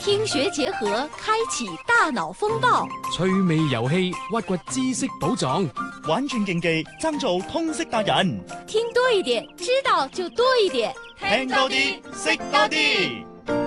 听学结合，开启大脑风暴， 趣味遊戲，挖掘知識寶藏， 玩轉競技，爭做通識達人。 聽多一點，知道就多一點， 聽多啲，識多啲。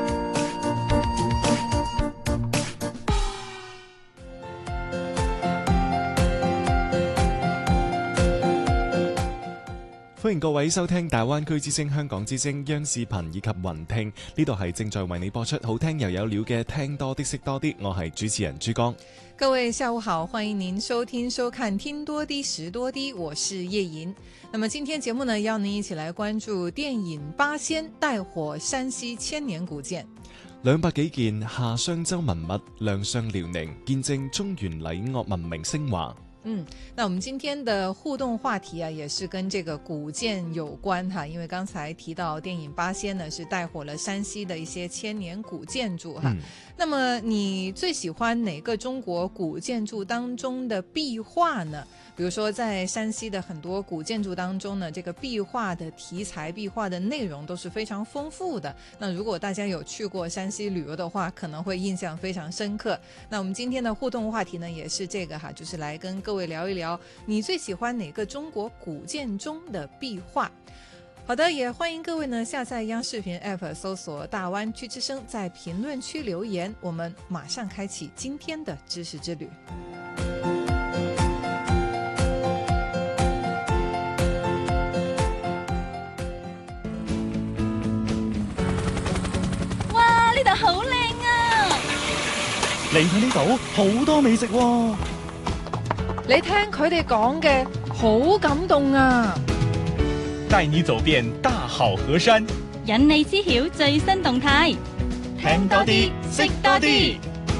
歡迎各位收聽大灣區之聲、香港之聲、央視頻以及雲聽，呢度係正在為你播出好聽又有料嘅聽多啲識多啲，我係主持人朱江。 各位下午好，歡迎您收聽收看聽多啲識多啲，我是葉瑩。那麼今天節目呢，要您一起來關注電影《八仙》帶火山西千年古建 200幾件夏商周文物亮相遼寧，見證中原禮樂文明升華。 那我們今天的互動話題啊，也是跟這個古建有關哈，因為剛才提到電影《八仙》呢，是帶火了山西的一些千年古建築哈。那麼你最喜歡哪個中國古建築當中的壁畫呢？比如說在山西的很多古建築當中呢，這個壁畫的題材、壁畫的內容都是非常豐富的。那如果大家有去過山西旅遊的話，可能會印象非常深刻。那我們今天的互動話題呢，也是這個哈，就是來跟各位聊一聊你最喜歡哪個中國古建中的壁畫。好的，也歡迎各位呢下載央視頻 App 搜索大灣區之聲，在評論區留言，我們馬上開啟今天的知識之旅。 哇，呢度好靚啊！ 嚟到呢度好多美食喎。 你聽佢哋講嘅好感動啊！ 帶你走遍大好河山， 引你知曉最新動態， 聽多啲，識多啲。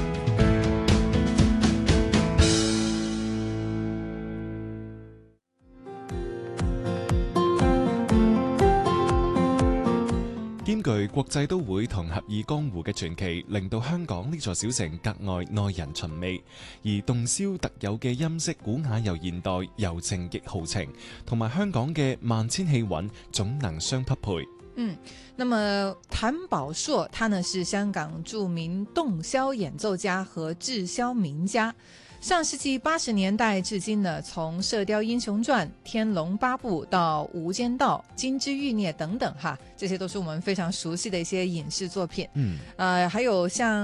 兼具國際都會同合意江湖嘅傳奇，令到香港呢座小城格外耐人尋味。而洞簫特有嘅音色，古雅又現代，柔情亦豪情，同埋香港嘅萬千氣韻，總能相匹配。 那麼譚寶碩，他呢是香港著名洞簫演奏家和製簫名家。上世紀80年代至今呢，從《射雕英雄傳》、《天龍八部》到《無間道》、《金枝欲孽》等等哈，這些都是我們非常熟悉的一些影視作品。還有像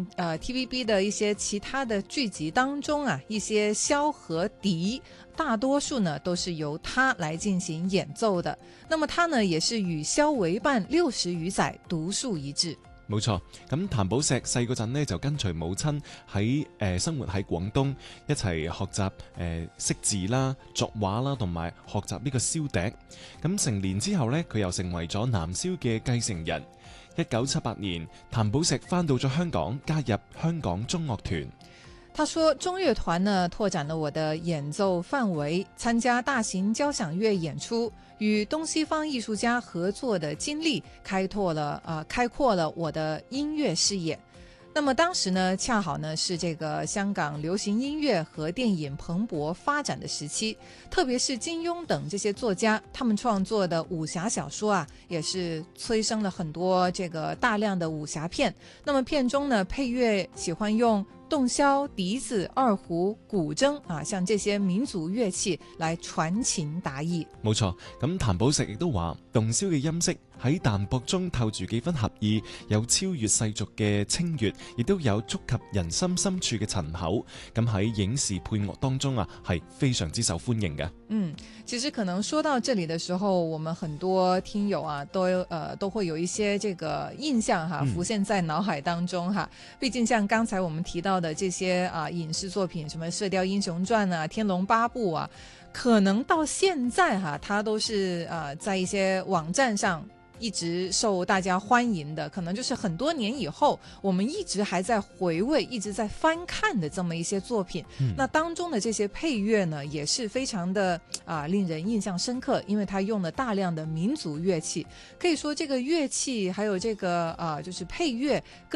TVB 的一些其他的劇集當中啊，一些簫和笛，大多數呢都是由他來進行演奏的。那麼他呢也是與簫為伴60餘載，獨樹一幟。 冇錯，咁譚寶碩細嗰陣呢，就跟隨母親喺生活喺廣東，一齊學習識字啦、作畫啦，同埋學習呢個簫笛。咁成年之後呢，佢又成為咗南簫嘅繼承人。1978年，譚寶碩返到咗香港，加入香港中樂團。 他說中樂團呢拓展了我的演奏範圍，參加大型交響樂演出，與東西方藝術家合作的經歷開闊了我的音樂視野。那麼當時呢，恰好呢是這個香港流行音樂和電影蓬勃發展的時期，特別是金庸等這些作家，他們創作的武俠小說啊，也是催生了很多這個大量的武俠片。那麼片中呢，配樂喜歡用洞簫、笛子、二胡、古箏啊，像這些民族樂器來傳情達意。 冇錯，咁譚寶碩亦都話，洞簫嘅音色喺淡薄中透住幾分合意，有超越世俗嘅清越，亦都有觸及人心深處嘅陳厚。咁喺影視配樂當中啊，係非常之受歡迎嘅。 其實可能說到這裡的時候，我們很多聽友啊，都會有一些這個印象哈，浮現在腦海當中哈。畢竟像剛才我們提到的這些影視作品，什麼《射雕英雄傳》啊，《天龍八部》啊，可能到現在哈，它都是在一些網站上一直受大家歡迎的，可能就是很多年以後我們一直還在回味，一直在翻看的這麼一些作品。那當中的這些配樂呢，也是非常的令人印象深刻，因為它用了大量的民族樂器，可以說這個樂器還有這個就是配樂跟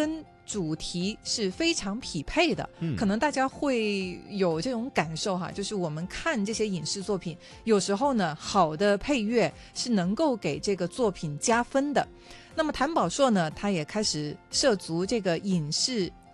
主题是非常匹配的。可能大家会有这种感受哈，就是我们看这些影视作品，有时候呢，好的配乐是能够给这个作品加分的。那么谭宝硕呢，他也开始涉足这个影视